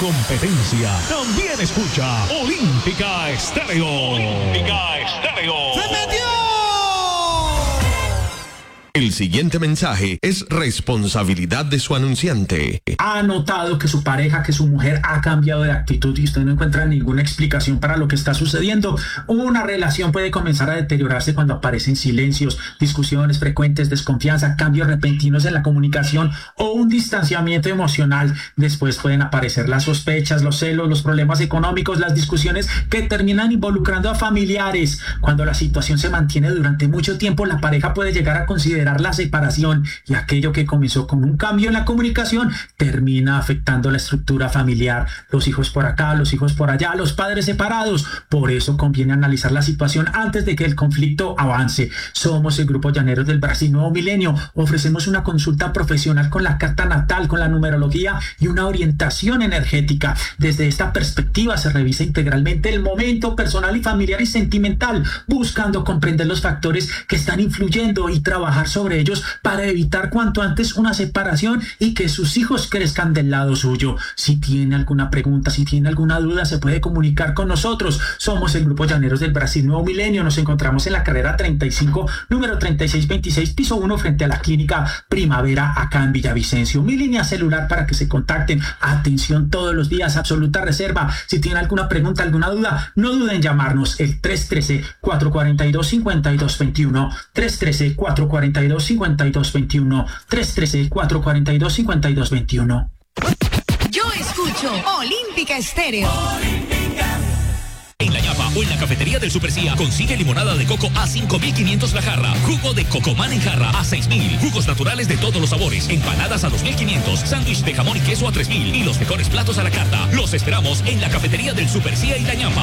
competencia también escucha Olímpica Estéreo. Olímpica Estéreo. ¡Se metió! El siguiente mensaje es responsabilidad de su anunciante. Ha notado que su pareja, que su mujer ha cambiado de actitud y usted no encuentra ninguna explicación para lo que está sucediendo. Una relación puede comenzar a deteriorarse cuando aparecen silencios, discusiones frecuentes, desconfianza, cambios repentinos en la comunicación o un distanciamiento emocional. Después pueden aparecer las sospechas, los celos, los problemas económicos, las discusiones que terminan involucrando a familiares. Cuando la situación se mantiene durante mucho tiempo, la pareja puede llegar a considerar la separación, y aquello que comenzó con un cambio en la comunicación termina afectando la estructura familiar. Los hijos por acá, los hijos por allá, los padres separados. Por eso conviene analizar la situación antes de que el conflicto avance. Somos el Grupo Llaneros del Brasil Nuevo Milenio. Ofrecemos una consulta profesional con la carta natal, con la numerología y una orientación energética. Desde esta perspectiva se revisa integralmente el momento personal y familiar y sentimental, buscando comprender los factores que están influyendo y trabajar sobre ellos para evitar cuanto antes una separación y que sus hijos crezcan del lado suyo. Si tiene alguna pregunta, si tiene alguna duda, se puede comunicar con nosotros. Somos el Grupo Llaneros del Brasil Nuevo Milenio. Nos encontramos en la carrera 35, número 3626, piso 1, frente a la clínica Primavera, acá en Villavicencio. Mi línea celular para que se contacten. Atención todos los días, absoluta reserva. Si tiene alguna pregunta, alguna duda, no duden en llamarnos. El 313-442-5221, 313-442-5221, 313-442-5221. Yo escucho Olímpica Estéreo. En La Ñapa o en la cafetería del Super Cia consigue limonada de coco a 5.500 la jarra, jugo de Cocomán en jarra a 6.000, jugos naturales de todos los sabores, empanadas a 2.500, sándwich de jamón y queso a 3.000 y los mejores platos a la carta. Los esperamos en la cafetería del Super Cia y La Ñapa.